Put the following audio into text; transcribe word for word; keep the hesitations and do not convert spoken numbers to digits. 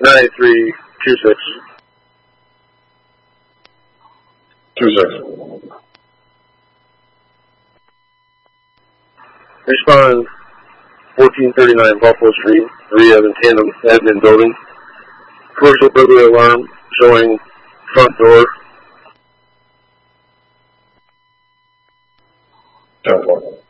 nine three two six. Two six. Respond fourteen thirty-nine Buffalo Street, rehab and tandem admin building. Commercial burglary alarm showing front door. ten four.